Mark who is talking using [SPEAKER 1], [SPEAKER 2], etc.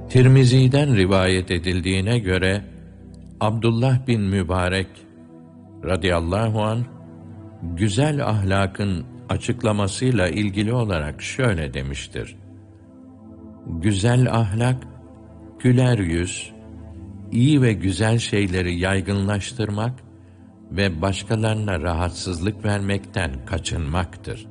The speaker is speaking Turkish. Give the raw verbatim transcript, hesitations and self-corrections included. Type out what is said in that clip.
[SPEAKER 1] Tirmizi'den rivayet edildiğine göre, Abdullah bin Mübarek radıyallahu anh, güzel ahlakın açıklamasıyla ilgili olarak şöyle demiştir: güzel ahlak, güler yüz, iyi ve güzel şeyleri yaygınlaştırmak ve başkalarına rahatsızlık vermekten kaçınmaktır.